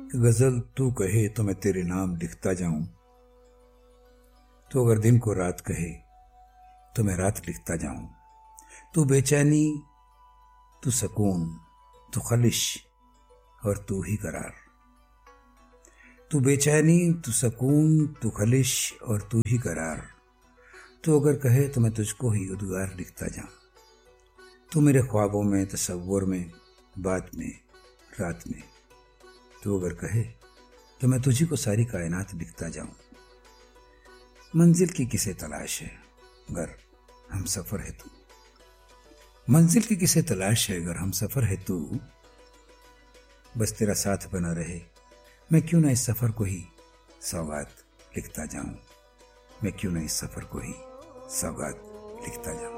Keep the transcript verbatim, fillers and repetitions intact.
कि गजल तू कहे तो मैं तेरे नाम लिखता जाऊं, तो अगर दिन को रात कहे तो मैं रात लिखता जाऊं। तू बेचैनी, तू सकून, तू खलिश और तू ही करार। तू बेचैनी, तू सकून, तू खलिश और तू ही करार। तू अगर कहे तो मैं तुझको ही उद्गार लिखता जाऊं। तू मेरे ख्वाबों में, तसव्वुर में, बात में, रात में। तू अगर कहे तो मैं तुझी को सारी कायनात लिखता जाऊं। मंजिल की किसे तलाश है अगर हम सफर है तू। मंजिल की किसे तलाश है अगर हम सफर है तू। बस तेरा साथ बना रहे, मैं क्यों ना इस सफर को ही सौगात लिखता जाऊं। मैं क्यों ना इस सफर को ही सौगात लिखता जाऊं।